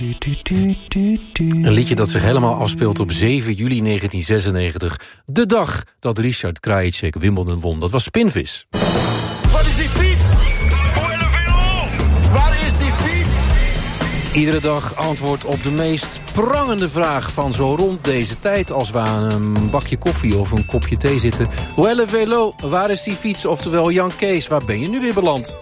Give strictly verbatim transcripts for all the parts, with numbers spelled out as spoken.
Een liedje dat zich helemaal afspeelt op zeven juli negentien zesennegentig. De dag dat Richard Krajicek Wimbledon won. Dat was Spinvis. Wat is die fiets? Waar is die fiets? Iedere dag antwoord op de meest prangende vraag van zo rond deze tijd. Als we aan een bakje koffie of een kopje thee zitten. Où est le vélo? Waar is die fiets? Oftewel Jan Kees, waar ben je nu weer beland?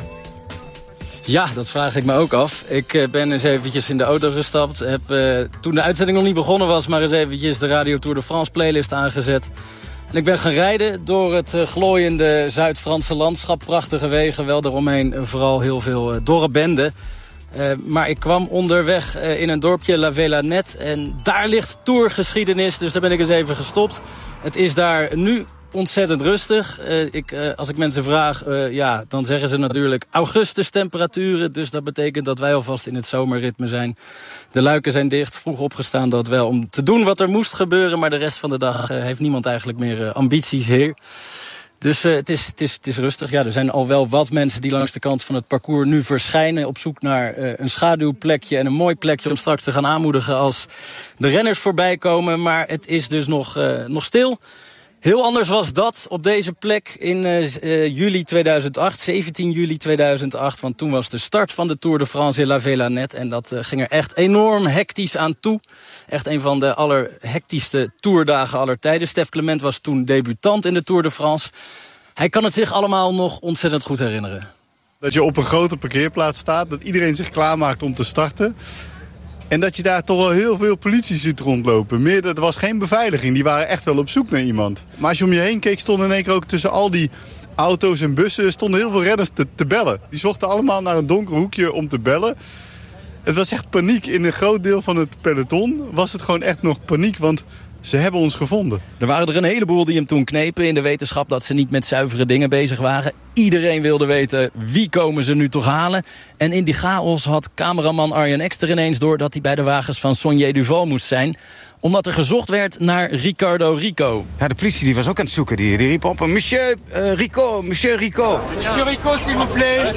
Ja, dat vraag ik me ook af. Ik uh, ben eens eventjes in de auto gestapt. Heb uh, toen de uitzending nog niet begonnen was, maar eens eventjes de Radio Tour de France playlist aangezet. En ik ben gaan rijden door het uh, glooiende Zuid-Franse landschap. Prachtige wegen, wel daaromheen uh, vooral heel veel uh, dorre benden. Uh, maar ik kwam onderweg uh, in een dorpje La Vela-Net. En daar ligt tourgeschiedenis, dus daar ben ik eens even gestopt. Het is daar nu ontzettend rustig. Uh, ik, uh, als ik mensen vraag, uh, ja, dan zeggen ze natuurlijk augustus temperaturen. Dus dat betekent dat wij alvast in het zomerritme zijn. De luiken zijn dicht, vroeg opgestaan dat wel om te doen wat er moest gebeuren. Maar de rest van de dag uh, heeft niemand eigenlijk meer uh, ambities hier. Dus uh, het, is, het, is, het is rustig. Ja, er zijn al wel wat mensen die langs de kant van het parcours nu verschijnen. Op zoek naar uh, een schaduwplekje en een mooi plekje om straks te gaan aanmoedigen als de renners voorbij komen. Maar het is dus nog, uh, nog stil. Heel anders was dat op deze plek in uh, juli tweeduizend acht, zeventien juli tweeduizend acht. Want toen was de start van de Tour de France in La Vela-Net. En dat uh, ging er echt enorm hectisch aan toe. Echt een van de allerhectischste toerdagen aller tijden. Stef Clement was toen debutant in de Tour de France. Hij kan het zich allemaal nog ontzettend goed herinneren. Dat je op een grote parkeerplaats staat, dat iedereen zich klaarmaakt om te starten. En dat je daar toch wel heel veel politie ziet rondlopen. Meer, er was geen beveiliging, die waren echt wel op zoek naar iemand. Maar als je om je heen keek, stonden in één keer ook tussen al die auto's en bussen stonden heel veel renners te, te bellen. Die zochten allemaal naar een donker hoekje om te bellen. Het was echt paniek. In een groot deel van het peloton was het gewoon echt nog paniek, want ze hebben ons gevonden. Er waren er een heleboel die hem toen knepen in de wetenschap dat ze niet met zuivere dingen bezig waren. Iedereen wilde weten wie komen ze nu toch halen. En in die chaos had cameraman Arjen Ekster ineens door dat hij bij de wagens van Sonnier Duval moest zijn. Omdat er gezocht werd naar Ricardo Rico. Ja, de politie die was ook aan het zoeken. Die, die riep op, monsieur uh, Rico, monsieur Rico. Monsieur Rico, s'il vous plaît.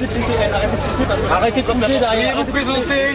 Arrêtez de bouger derrière. Vous présentez.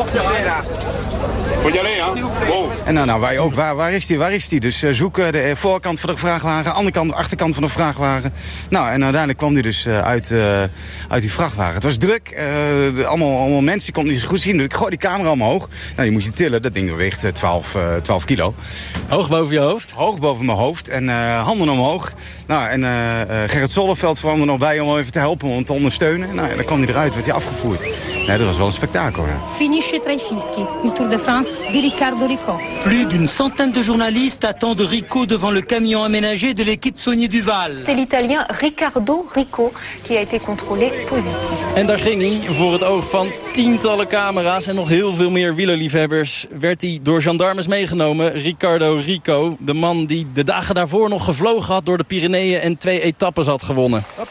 Faut y aller, hein. Wow. En nou, nou wij ook, waar, waar is die, waar is die? Dus uh, zoeken, de voorkant van de vrachtwagen, andere kant, achterkant van de vrachtwagen. Nou, en uiteindelijk kwam die dus uh, uit, uh, uit die vrachtwagen. Het was druk, uh, de, allemaal, allemaal mensen, ik kon het niet zo goed zien. Dus ik gooi die camera omhoog. Nou, die moet je tillen, dat ding weegt uh, twaalf kilo. Hoog boven je hoofd? Hoog boven mijn hoofd en uh, handen omhoog. Nou, en uh, Gerrit Zolleveld kwam er nog bij om even te helpen, om te ondersteunen. Nou, en dan kwam hij eruit, werd hij afgevoerd. Nee, dat was wel een spektakel, ja. Finish Traifiski, le Tour de France de Ricardo Rico. Plus d'une centaine de journalistes attendent Rico devant le camion aménagé de l'équipe Sonnier Duval. C'est l'Italien Riccardo Rico qui a été contrôlé positief. En daar ging hij, voor het oog van tientallen camera's en nog heel veel meer wielerliefhebbers, werd hij door gendarmes meegenomen. Ricardo Rico, de man die de dagen daarvoor nog gevlogen had door de Pyreneeën en twee etappes had gewonnen. Oh,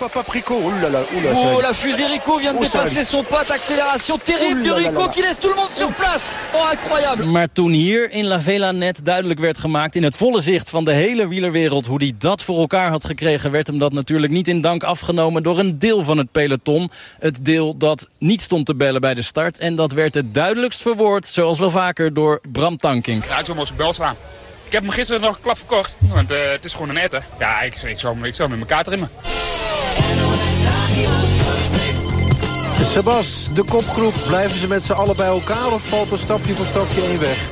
la fusée Rico vient de dépasser son pas, accélération terrible de Rico qui laisse tout le monde sur place. Oh, incroyable. Maar toen hier in La Vela-Net duidelijk werd gemaakt in het volle zicht van de hele wielerwereld hoe hij dat voor elkaar had gekregen, werd hem dat natuurlijk niet in dank afgenomen door een deel van het peloton. Het deel dat niet stond te bellen bij de start. En dat werd het duidelijkst verwoord, zoals wel vaker, door Bram Tankink. Ja, zo moest ik bel slaan. Ik heb hem gisteren nog een klap verkocht, want uh, het is gewoon een etter. Ja, ik, ik, zou, ik zou met elkaar trimmen. Sebas, de kopgroep, blijven ze met z'n allen bij elkaar of valt er stapje voor stapje één weg?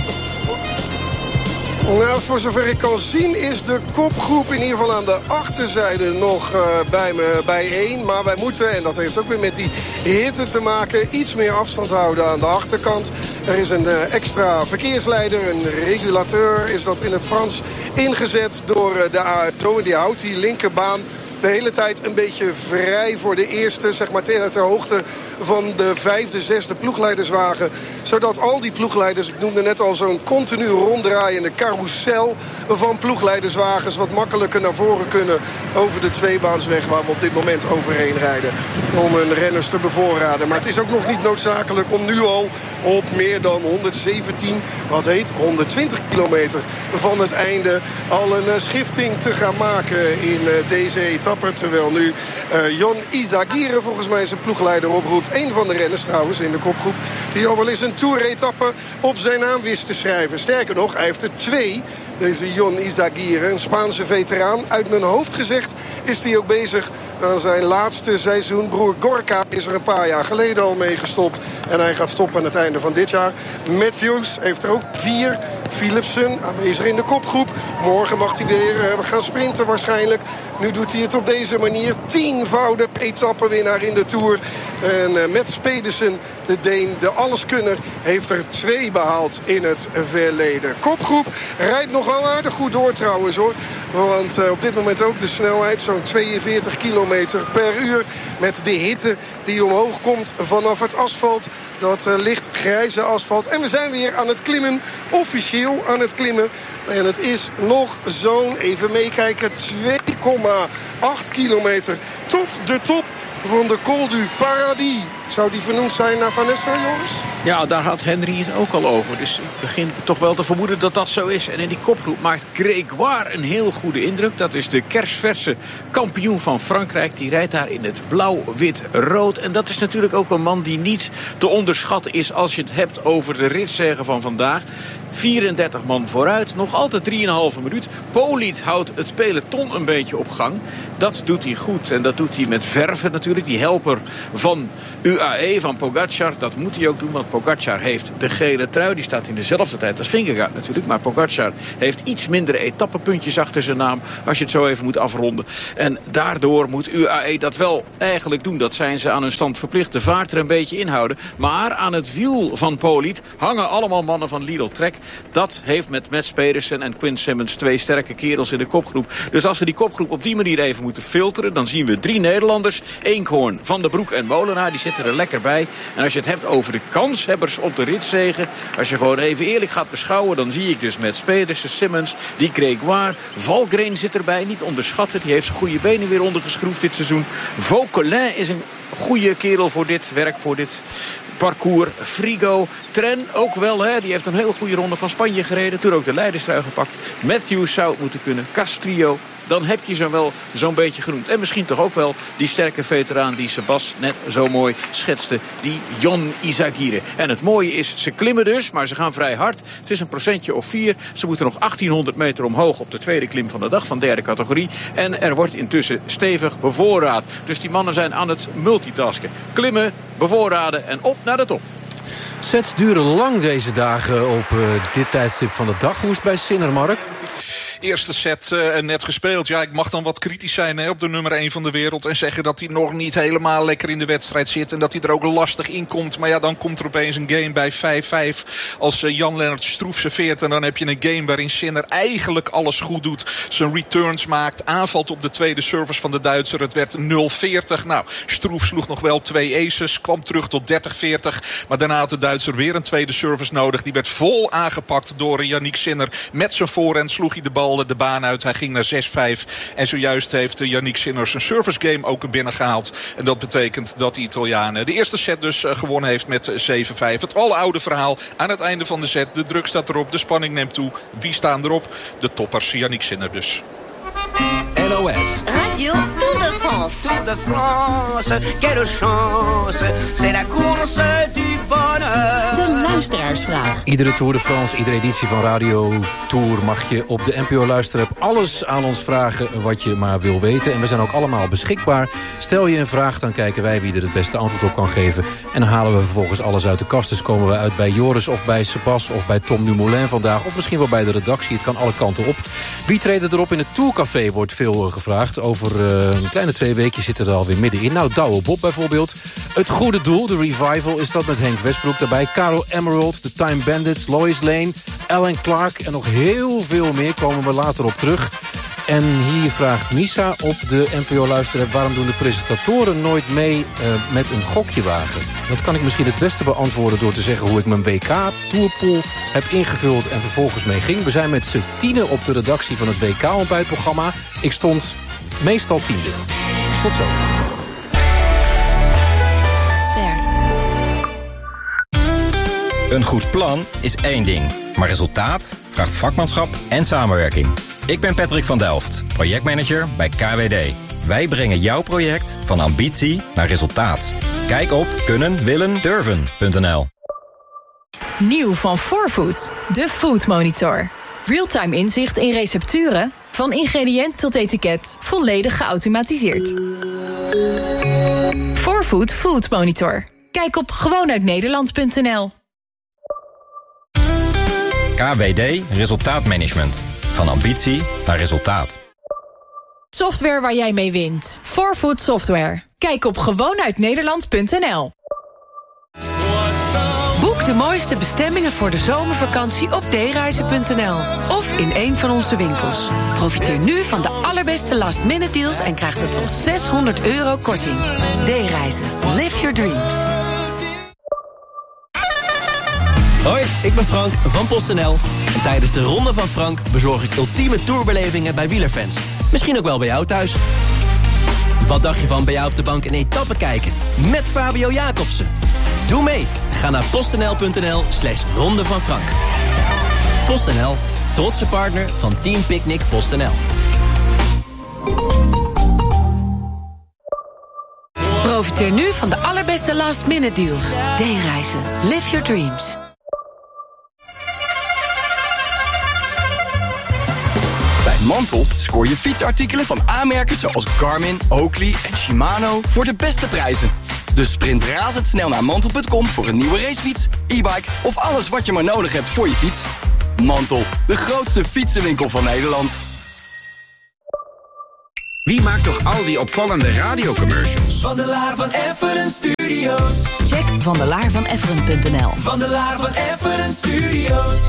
Nou, voor zover ik kan zien is de kopgroep in ieder geval aan de achterzijde nog uh, bij me bijeen. Maar wij moeten, en dat heeft ook weer met die hitte te maken, iets meer afstand houden aan de achterkant. Er is een uh, extra verkeersleider, een regulateur is dat in het Frans, ingezet door uh, de A S O. En die houdt die linkerbaan de hele tijd een beetje vrij voor de eerste, zeg maar ter, ter hoogte van de vijfde, zesde ploegleiderswagen. Zodat al die ploegleiders, ik noemde net al zo'n continu ronddraaiende carousel van ploegleiderswagens wat makkelijker naar voren kunnen over de tweebaansweg waar we op dit moment overheen rijden. Om hun renners te bevoorraden. Maar het is ook nog niet noodzakelijk om nu al op meer dan honderdzeventien, wat heet honderdtwintig kilometer van het einde al een schifting te gaan maken in deze etappe. etappe. Terwijl nu uh, Jon Izagirre volgens mij zijn ploegleider oproept. Eén van de renners trouwens in de kopgroep. Die al wel eens een Tour-etappe op zijn naam wist te schrijven. Sterker nog, hij heeft er twee. Deze Jon Izagirre, een Spaanse veteraan. Uit mijn hoofd gezegd is hij ook bezig aan zijn laatste seizoen. Broer Gorka is er een paar jaar geleden al mee gestopt. En hij gaat stoppen aan het einde van dit jaar. Matthews heeft er ook vier. Philipsen aanwezig in de kopgroep. Morgen mag hij weer uh, gaan sprinten waarschijnlijk. Nu doet hij het op deze manier. Tienvoudig etappenwinnaar in de Tour. En uh, Mats Pedersen, de Deen, de alleskunner, heeft er twee behaald in het verleden. Kopgroep rijdt nog wel aardig goed door trouwens hoor. Want uh, op dit moment ook de snelheid, zo'n tweeënveertig kilometer per uur. Met de hitte die omhoog komt vanaf het asfalt. Dat uh, licht grijze asfalt. En we zijn weer aan het klimmen. Officieel aan het klimmen. En het is nog zo'n, even meekijken, twee komma acht kilometer tot de top van de Col du Paradis. Zou die vernoemd zijn naar Vanessa, Joris? Ja, daar had Henry het ook al over. Dus ik begin toch wel te vermoeden dat dat zo is. En in die kopgroep maakt Grégoire een heel goede indruk. Dat is de kersverse kampioen van Frankrijk. Die rijdt daar in het blauw, wit, rood. En dat is natuurlijk ook een man die niet te onderschatten is als je het hebt over de ritzege van vandaag. vierendertig man vooruit, nog altijd drieënhalve minuut. Poliet houdt het peloton een beetje op gang. Dat doet hij goed en dat doet hij met verven natuurlijk. Die helper van U A E, van Pogacar, dat moet hij ook doen. Want Pogacar heeft de gele trui. Die staat in dezelfde tijd als Vingegaard natuurlijk. Maar Pogacar heeft iets mindere etappepuntjes achter zijn naam. Als je het zo even moet afronden. En daardoor moet U A E dat wel eigenlijk doen. Dat zijn ze aan hun stand verplicht. De vaart er een beetje inhouden. Maar aan het wiel van Poliet hangen allemaal mannen van Lidl Trek. Dat heeft met Mats Pedersen en Quinn Simmons twee sterke kerels in de kopgroep. Dus als we die kopgroep op die manier even moeten filteren, dan zien we drie Nederlanders. Eenkhoorn, Van der Broek en Molenaar. Die zitten er lekker bij. En als je het hebt over de kanshebbers op de ritzege, als je gewoon even eerlijk gaat beschouwen, dan zie ik dus Mats Pedersen, Simmons, die Grégoire. Valgren zit erbij, niet onderschatten. Die heeft zijn goede benen weer ondergeschroefd dit seizoen. Vauquelin is een goede kerel voor dit werk, voor dit parcours. Frigo, Tren ook wel, hè? Die heeft een heel goede ronde van Spanje gereden. Toen ook de leiderstrui gepakt. Matthews zou het moeten kunnen. Castrillo. Dan heb je zo wel zo'n beetje genoemd. En misschien toch ook wel die sterke veteraan die Sebas net zo mooi schetste. Die Jon Izagirre. En het mooie is, ze klimmen dus, maar ze gaan vrij hard. Het is een procentje of vier. Ze moeten nog achttienhonderd meter omhoog op de tweede klim van de dag van derde categorie. En er wordt intussen stevig bevoorraad. Dus die mannen zijn aan het multitasken. Klimmen, bevoorraden en op naar de top. Sets duren lang deze dagen op uh, dit tijdstip van de dag. Hoe is het bij Sinner, Mark? Eerste set uh, net gespeeld. Ja, ik mag dan wat kritisch zijn hè, op de nummer één van de wereld. En zeggen dat hij nog niet helemaal lekker in de wedstrijd zit. En dat hij er ook lastig in komt. Maar ja, dan komt er opeens een game bij vijf vijf. Als uh, Jan-Lennart Stroef serveert. En dan heb je een game waarin Sinner eigenlijk alles goed doet. Zijn returns maakt. Aanvalt op de tweede service van de Duitser. Het werd nul veertig. Nou, Stroef sloeg nog wel twee aces. Kwam terug tot dertig veertig. Maar daarna had de Duitser weer een tweede service nodig. Die werd vol aangepakt door Yannick Sinner. Met zijn voorhand sloeg hij de bal de baan uit. Hij ging naar zes vijf. En zojuist heeft Yannick Sinner zijn service game ook binnengehaald. En dat betekent dat de Italiaan de eerste set dus gewonnen heeft met zeven vijf. Het aloude verhaal aan het einde van de set. De druk staat erop. De spanning neemt toe. Wie staan erop? De toppers. Yannick Sinner dus. N O S Radio Tour de France. Tour de France, quelle chance. C'est la course du bonheur. De luisteraarsvraag. Iedere Tour de France, iedere editie van Radio Tour mag je op de N P O Luisterapp alles aan ons vragen wat je maar wil weten. En we zijn ook allemaal beschikbaar. Stel je een vraag, dan kijken wij wie er het beste antwoord op kan geven. En dan halen we vervolgens alles uit de kast. Dus komen we uit bij Joris of bij Sebas of bij Tom Dumoulin vandaag. Of misschien wel bij de redactie. Het kan alle kanten op. Wie treedt erop in het Tourcafé wordt veel gevraagd. Over uh, een kleine twee weken zitten er alweer middenin. Nou, Douwe Bob bijvoorbeeld. Het Goede Doel, de Revival, is dat met Henk Westbroek. Daarbij Caro Emerald, de Time Bandits, Lois Lane, Alan Clark en nog heel veel meer komen we later op terug. En hier vraagt Misa op de N P O-luisteraar... waarom doen de presentatoren nooit mee uh, met een gokjewagen? Dat kan ik misschien het beste beantwoorden door te zeggen... hoe ik mijn W K-tourpool heb ingevuld en vervolgens mee ging. We zijn met z'n tienen op de redactie van het W K-ontbijtprogramma. Ik stond meestal tiende. Tot zo. Ster. Een goed plan is één ding. Maar resultaat vraagt vakmanschap en samenwerking. Ik ben Patrick van Delft, projectmanager bij K W D. Wij brengen jouw project van ambitie naar resultaat. Kijk op kunnen willen durven punt n l. Nieuw van fourfood, de Food Monitor. Realtime inzicht in recepturen, van ingrediënt tot etiket, volledig geautomatiseerd. fourfood Food Monitor. Kijk op gewoon uit nederland punt n l. K W D Resultaatmanagement. Van ambitie naar resultaat. Software waar jij mee wint. fourfood Software. Kijk op gewoon uit nederland punt n l. Boek de mooiste bestemmingen voor de zomervakantie op d reizen punt n l of in een van onze winkels. Profiteer nu van de allerbeste last-minute deals en krijg tot wel zeshonderd euro korting. D-reizen. Live your dreams. Hoi, ik ben Frank van PostNL. En tijdens de Ronde van Frank bezorg ik ultieme tourbelevingen bij wielerfans. Misschien ook wel bij jou thuis. Wat dacht je van bij jou op de bank een etappe kijken? Met Fabio Jacobsen. Doe mee. Ga naar postnl punt n l slash Ronde van Frank. PostNL, trotse partner van Team Picnic PostNL. Profiteer nu van de allerbeste last-minute deals. D-reizen. Live your dreams. Bij Mantel scoor je fietsartikelen van aanmerken zoals Garmin, Oakley en Shimano voor de beste prijzen. Dus sprint razendsnel naar mantel punt com voor een nieuwe racefiets, e-bike of alles wat je maar nodig hebt voor je fiets. Mantel, de grootste fietsenwinkel van Nederland. Wie maakt toch al die opvallende radiocommercials? Van der Laar van Efferen Studios. Check van der Laar van Efferen punt n l. Van der Laar van Efferen Studios.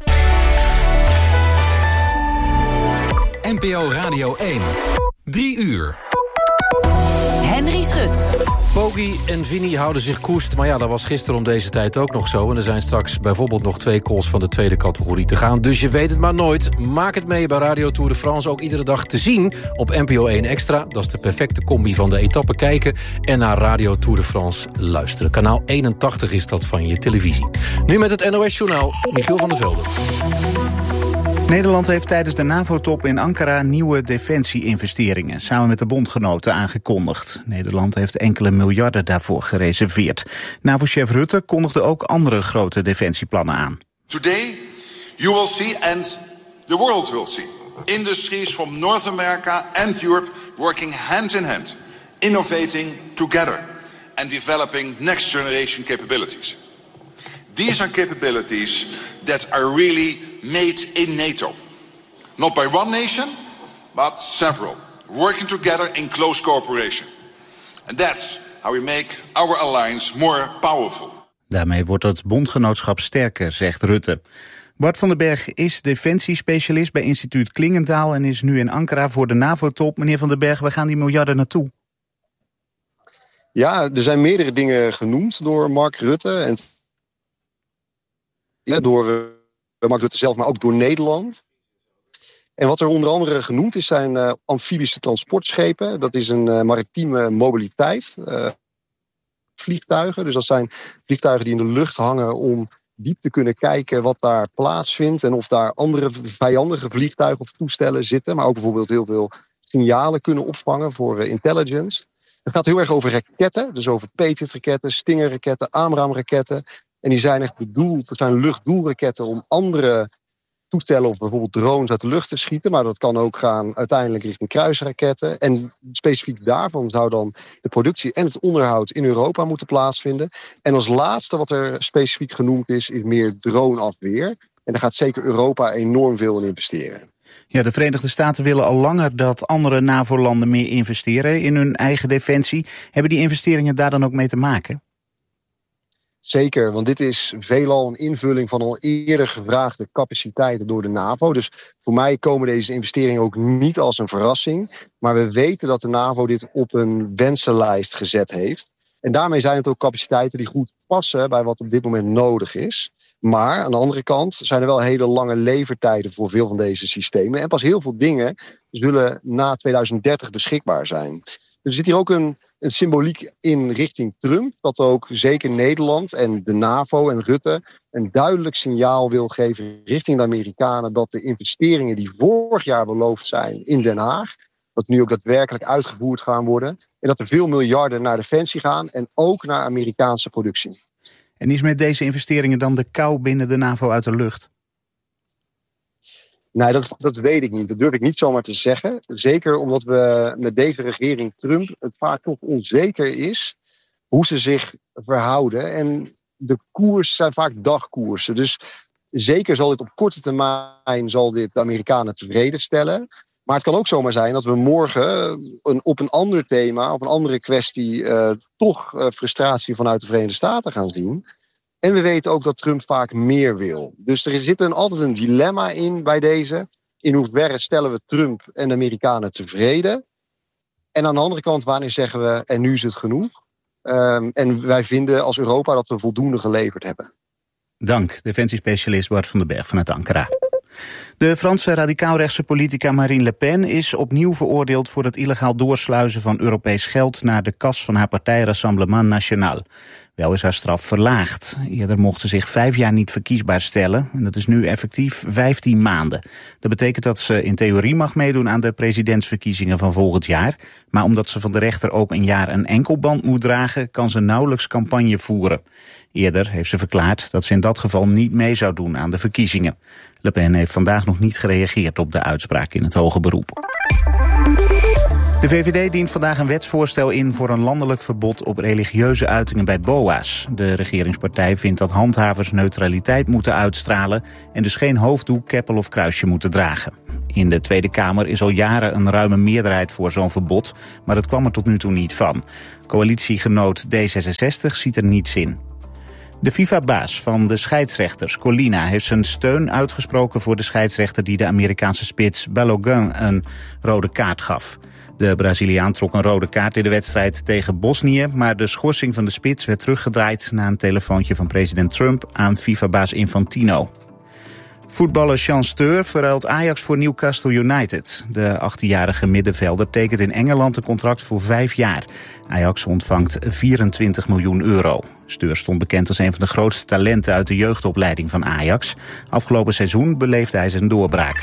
N P O Radio één. Drie uur. Henry Schut. Poggi en Vini houden zich koest. Maar ja, dat was gisteren om deze tijd ook nog zo. En er zijn straks bijvoorbeeld nog twee calls van de tweede categorie te gaan. Dus je weet het maar nooit. Maak het mee bij Radio Tour de France. Ook iedere dag te zien op N P O één Extra. Dat is de perfecte combi van de etappen kijken en naar Radio Tour de France luisteren. Kanaal eenentachtig is dat van je televisie. Nu met het N O S-journaal. Michiel van der Velde. Nederland heeft tijdens de NAVO-top in Ankara nieuwe defensie-investeringen samen met de bondgenoten aangekondigd. Nederland heeft enkele miljarden daarvoor gereserveerd. NAVO-chef Rutte kondigde ook andere grote defensieplannen aan. Today you will see and the world will see industries from North America and Europe working hand in hand, innovating together and developing next generation capabilities. These are capabilities that are really made in NATO. Not by one nation, but several, working together in close cooperation. And that's how we make our alliance more powerful. Daarmee wordt het bondgenootschap sterker, zegt Rutte. Bart van den Berg is defensiespecialist bij instituut Klingendaal en is nu in Ankara voor de NAVO-top. Meneer van den Berg, waar gaan die miljarden naartoe? Ja, er zijn meerdere dingen genoemd door Mark Rutte en ja, door uh, Mark Rutte zelf, maar ook door Nederland. En wat er onder andere genoemd is, zijn uh, amfibische transportschepen. Dat is een uh, maritieme mobiliteit. Uh, vliegtuigen, dus dat zijn vliegtuigen die in de lucht hangen om diep te kunnen kijken wat daar plaatsvindt en of daar andere vijandige vliegtuigen of toestellen zitten, maar ook bijvoorbeeld heel veel signalen kunnen opvangen voor uh, intelligence. Het gaat heel erg over raketten, dus over Patriot-raketten, Stinger-raketten, Amram-raketten. En die zijn echt bedoeld, dat zijn luchtdoelraketten om andere toestellen of bijvoorbeeld drones uit de lucht te schieten. Maar dat kan ook gaan uiteindelijk richting kruisraketten. En specifiek daarvan zou dan de productie en het onderhoud in Europa moeten plaatsvinden. En als laatste wat er specifiek genoemd is, is meer droneafweer. En daar gaat zeker Europa enorm veel in investeren. Ja, de Verenigde Staten willen al langer dat andere NAVO-landen meer investeren in hun eigen defensie. Hebben die investeringen daar dan ook mee te maken? Zeker, want dit is veelal een invulling van al eerder gevraagde capaciteiten door de NAVO. Dus voor mij komen deze investeringen ook niet als een verrassing. Maar we weten dat de NAVO dit op een wensenlijst gezet heeft. En daarmee zijn het ook capaciteiten die goed passen bij wat op dit moment nodig is. Maar aan de andere kant zijn er wel hele lange levertijden voor veel van deze systemen. En pas heel veel dingen zullen na tweeduizend dertig beschikbaar zijn. Er zit hier ook een, een symboliek in richting Trump. Dat ook zeker Nederland en de NAVO en Rutte een duidelijk signaal wil geven richting de Amerikanen. Dat de investeringen die vorig jaar beloofd zijn in Den Haag, dat nu ook daadwerkelijk uitgevoerd gaan worden. En dat er veel miljarden naar defensie gaan en ook naar Amerikaanse productie. En is met deze investeringen dan de kou binnen de NAVO uit de lucht? Nee, dat, dat weet ik niet. Dat durf ik niet zomaar te zeggen. Zeker omdat we met deze regering Trump het vaak toch onzeker is hoe ze zich verhouden. En de koers zijn vaak dagkoersen. Dus zeker zal dit op korte termijn zal dit de Amerikanen tevreden stellen. Maar het kan ook zomaar zijn dat we morgen een, op een ander thema, op een andere kwestie, uh, toch uh, frustratie vanuit de Verenigde Staten gaan zien. En we weten ook dat Trump vaak meer wil. Dus er zit een, altijd een dilemma in bij deze. In hoeverre stellen we Trump en de Amerikanen tevreden? En aan de andere kant, wanneer zeggen we, en nu is het genoeg? Um, en wij vinden als Europa dat we voldoende geleverd hebben. Dank, defensiespecialist Bart van den Berg vanuit Ankara. De Franse radicaalrechtse politica Marine Le Pen is opnieuw veroordeeld voor het illegaal doorsluizen van Europees geld naar de kas van haar partij Rassemblement National. Wel is haar straf verlaagd. Eerder mocht ze zich vijf jaar niet verkiesbaar stellen en dat is nu effectief vijftien maanden. Dat betekent dat ze in theorie mag meedoen aan de presidentsverkiezingen van volgend jaar. Maar omdat ze van de rechter ook een jaar een enkelband moet dragen, kan ze nauwelijks campagne voeren. Eerder heeft ze verklaard dat ze in dat geval niet mee zou doen aan de verkiezingen. Le Pen heeft vandaag nog niet gereageerd op de uitspraak in het hoge beroep. De V V D dient vandaag een wetsvoorstel in voor een landelijk verbod op religieuze uitingen bij B O A's. De regeringspartij vindt dat handhavers neutraliteit moeten uitstralen en dus geen hoofddoek, keppel of kruisje moeten dragen. In de Tweede Kamer is al jaren een ruime meerderheid voor zo'n verbod, maar dat kwam er tot nu toe niet van. Coalitiegenoot D zesenzestig ziet er niets in. De FIFA-baas van de scheidsrechters, Colina, heeft zijn steun uitgesproken voor de scheidsrechter die de Amerikaanse spits Balogun een rode kaart gaf. De Braziliaan trok een rode kaart in de wedstrijd tegen Bosnië, maar de schorsing van de spits werd teruggedraaid na een telefoontje van president Trump aan FIFA-baas Infantino. Voetballer Jean Steur verruilt Ajax voor Newcastle United. De achttienjarige middenvelder tekent in Engeland een contract voor vijf jaar. Ajax ontvangt vierentwintig miljoen euro. Steur stond bekend als een van de grootste talenten uit de jeugdopleiding van Ajax. Afgelopen seizoen beleefde hij zijn doorbraak.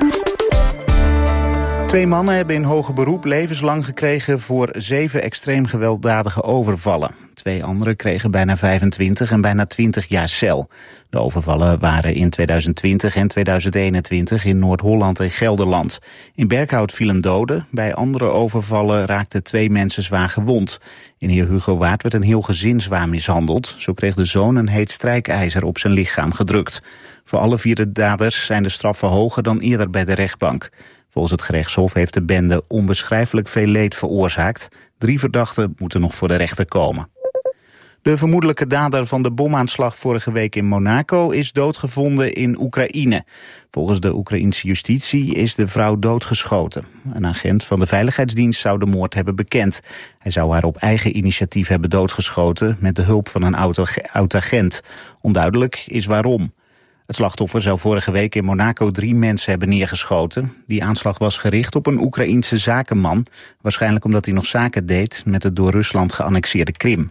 Twee mannen hebben in hoger beroep levenslang gekregen voor zeven extreem gewelddadige overvallen. Twee anderen kregen bijna vijfentwintig en bijna twintig jaar cel. De overvallen waren in tweeduizend twintig en tweeduizend eenentwintig in Noord-Holland en Gelderland. In Berkhout vielen doden, bij andere overvallen raakten twee mensen zwaar gewond. In Heer Hugo Waard werd een heel gezin zwaar mishandeld. Zo kreeg de zoon een heet strijkijzer op zijn lichaam gedrukt. Voor alle vier de daders zijn de straffen hoger dan eerder bij de rechtbank. Volgens het gerechtshof heeft de bende onbeschrijfelijk veel leed veroorzaakt. Drie verdachten moeten nog voor de rechter komen. De vermoedelijke dader van de bomaanslag vorige week in Monaco is doodgevonden in Oekraïne. Volgens de Oekraïnse justitie is de vrouw doodgeschoten. Een agent van de veiligheidsdienst zou de moord hebben bekend. Hij zou haar op eigen initiatief hebben doodgeschoten met de hulp van een oud-agent. Onduidelijk is waarom. Het slachtoffer zou vorige week in Monaco drie mensen hebben neergeschoten. Die aanslag was gericht op een Oekraïense zakenman. Waarschijnlijk omdat hij nog zaken deed met het door Rusland geannexeerde Krim.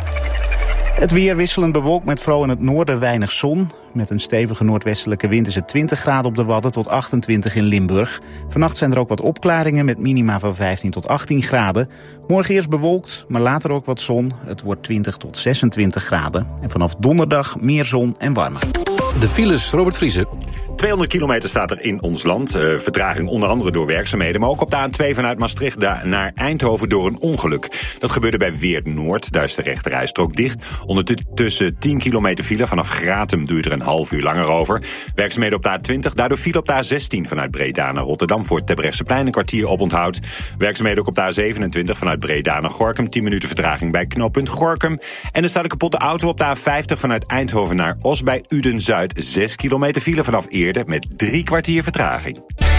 Het weer wisselend bewolkt met vooral in het noorden weinig zon. Met een stevige noordwestelijke wind is het twintig graden op de Wadden tot achtentwintig in Limburg. Vannacht zijn er ook wat opklaringen met minima van vijftien tot achttien graden. Morgen eerst bewolkt, maar later ook wat zon. Het wordt twintig tot zesentwintig graden. En vanaf donderdag meer zon en warmer. De files, Robert Vriese. tweehonderd kilometer staat er in ons land. Uh, vertraging onder andere door werkzaamheden. Maar ook op de A twee vanuit Maastricht naar Eindhoven door een ongeluk. Dat gebeurde bij Weert Noord. Daar is de rechterrijstrook dicht. Ondertussen tien kilometer file. Vanaf Gratum duurt er een half uur langer over. Werkzaamheden op de A twintig. Daardoor file op de A zestien vanuit Breda naar Rotterdam. Voor het Terbrechtseplein een kwartier op onthoud. Werkzaamheden ook op de A zevenentwintig vanuit Breda naar Gorinchem. tien minuten vertraging bij knooppunt Gorinchem. En er staat een kapotte auto op de A vijftig vanuit Eindhoven naar Os bij Uden-Zuid. zes kilometer file vanaf Eer. Met drie kwartier vertraging.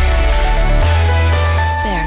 Ster.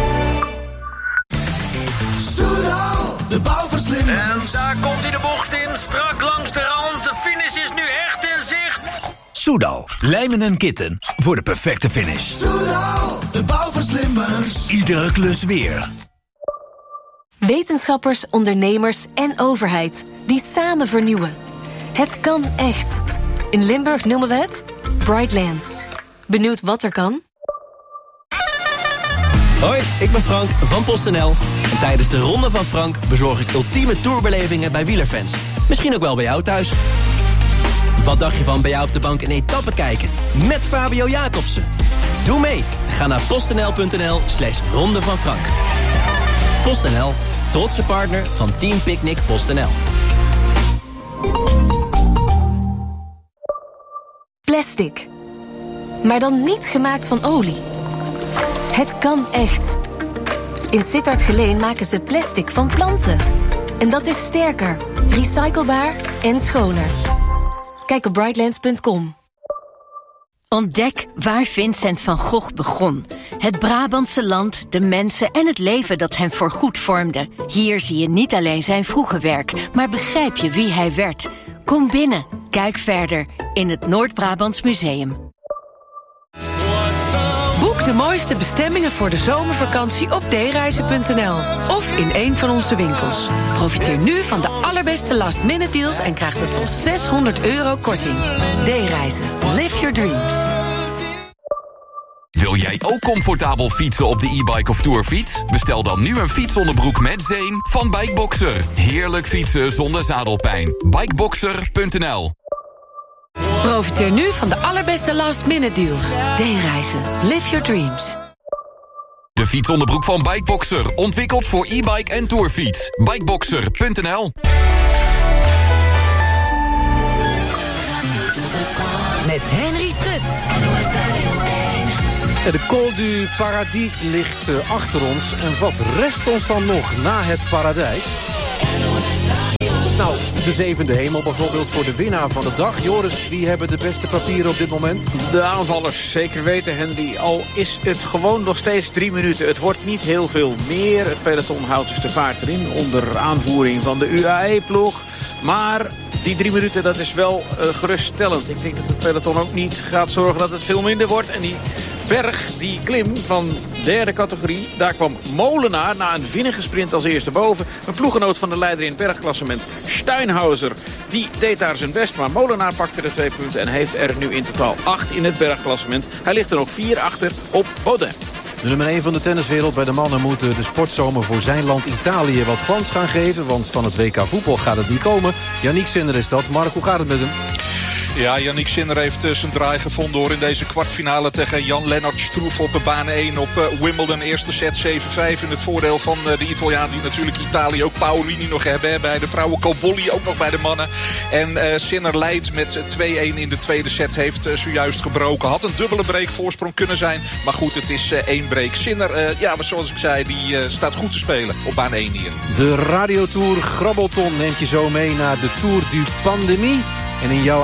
Soudal, de bouwverslimmers. En daar komt hij de bocht in, strak langs de rand. De finish is nu echt in zicht. Soudal, lijmen en kitten voor de perfecte finish. Soudal, de bouwverslimmers. Iedere klus weer. Wetenschappers, ondernemers en overheid die samen vernieuwen. Het kan echt. In Limburg noemen we het Brightlands. Benieuwd wat er kan? Hoi, ik ben Frank van PostNL. En tijdens de Ronde van Frank bezorg ik ultieme tourbelevingen bij wielerfans. Misschien ook wel bij jou thuis. Wat dacht je van bij jou op de bank een etappe kijken? Met Fabio Jacobsen. Doe mee. Ga naar postnl.nl slash Ronde van Frank. PostNL, trotse partner van Team Picnic PostNL. Plastic. Maar dan niet gemaakt van olie. Het kan echt. In Sittard Geleen maken ze plastic van planten. En dat is sterker, recyclebaar en schoner. Kijk op brightlands punt com. Ontdek waar Vincent van Gogh begon. Het Brabantse land, de mensen en het leven dat hem voorgoed vormde. Hier zie je niet alleen zijn vroege werk, maar begrijp je wie hij werd. Kom binnen, kijk verder in het Noord-Brabants Museum. Boek de mooiste bestemmingen voor de zomervakantie op d reizen punt n l of in een van onze winkels. Profiteer nu van de allerbeste last-minute deals en krijg tot wel zeshonderd euro korting. D-reizen. Live your dreams. Wil jij ook comfortabel fietsen op de e-bike of tourfiets? Bestel dan nu een fietsonderbroek met zeem van Bikeboxer. Heerlijk fietsen zonder zadelpijn. Bikeboxer punt n l. Profiteer nu van de allerbeste last-minute deals. D-reizen. Live your dreams. De fietsonderbroek van Bikeboxer. Ontwikkeld voor e-bike en tourfiets. Bikeboxer punt n l. Met Henry Schut. De Col du Paradis ligt uh, achter ons. En wat rest ons dan nog na het paradijs? Nou, de zevende hemel bijvoorbeeld voor de winnaar van de dag. Joris, wie hebben de beste papieren op dit moment? De aanvallers, zeker weten, Henry. Al is het gewoon nog steeds drie minuten. Het wordt niet heel veel meer. Het peloton houdt dus de vaart erin onder aanvoering van de U A E-ploeg. Maar die drie minuten, dat is wel uh, geruststellend. Ik denk dat het peloton ook niet gaat zorgen dat het veel minder wordt. En die berg, die klim van derde categorie, daar kwam Molenaar na een vinnige sprint als eerste boven. Een ploegenoot van de leider in het bergklassement, Steinhauser, die deed daar zijn best. Maar Molenaar pakte de twee punten en heeft er nu in totaal acht in het bergklassement. Hij ligt er nog vier achter op Baudin. De nummer één van de tenniswereld bij de mannen moet de sportzomer voor zijn land Italië wat glans gaan geven. Want van het W K voetbal gaat het niet komen. Yannick Sinner is dat. Mark, hoe gaat het met hem? Ja, Yannick Sinner heeft uh, zijn draai gevonden hoor in deze kwartfinale tegen Jan-Lennart Struff op baan één op uh, Wimbledon. Eerste set zeven vijf in het voordeel van uh, de Italiaan die natuurlijk Italië ook Paolini nog hebben. Hè, bij de vrouwen Cobolli ook nog bij de mannen. En uh, Sinner leidt met twee-één in de tweede set. Heeft uh, zojuist gebroken. Had een dubbele break voorsprong kunnen zijn. Maar goed, het is uh, één break. Sinner, uh, ja, maar zoals ik zei, die uh, staat goed te spelen op baan één hier. De Radiotour Grabbelton neemt je zo mee naar de Tour du Pandemie. En in jouw